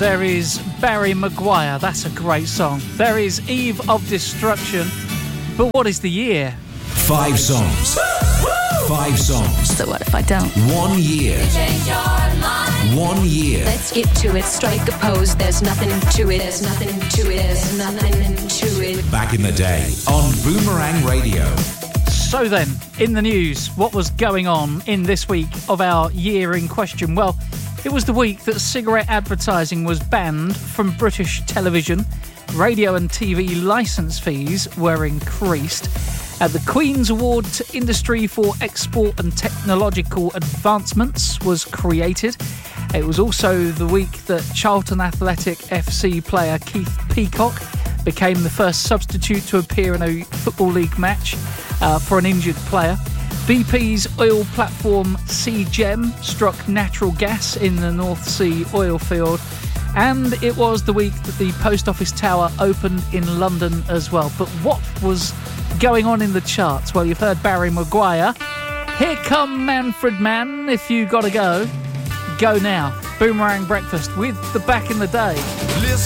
There is Barry Maguire. That's a great song. There is Eve of Destruction. But what is the year? 5 songs. 5 songs. So what if I don't? 1 year. Change your mind. 1 year. Let's get to it. Strike a pose. There's nothing to it. There's nothing to it. There's nothing to it. Back in the day on Boomerang Radio. So then, in the news, what was going on in this week of our year in question? Well, it was the week that cigarette advertising was banned from British television. Radio and TV licence fees were increased. The Queen's Award to Industry for Export and Technological Advancements was created. It was also the week that Charlton Athletic FC player Keith Peacock became the first substitute to appear in a Football League match for an injured player. BP's oil platform CGEM struck natural gas in the North Sea oil field. And it was the week that the Post Office Tower opened in London as well. But what was going on in the charts? Well, you've heard Barry Maguire. Here come Manfred Mann. If you gotta go, go now. Boomerang Breakfast with the Back in the Day.